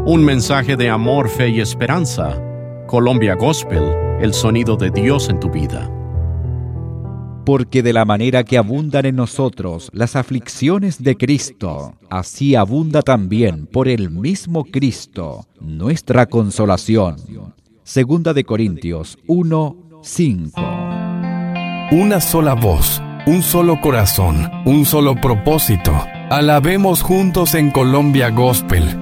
Un mensaje de amor, fe y esperanza. Colombia Gospel, el sonido de Dios en tu vida. Porque de la manera que abundan en nosotros las aflicciones de Cristo, así abunda también por el mismo Cristo nuestra consolación. Segunda de Corintios 1:5. Una sola voz, un solo corazón, un solo propósito. Alabemos juntos en Colombia Gospel,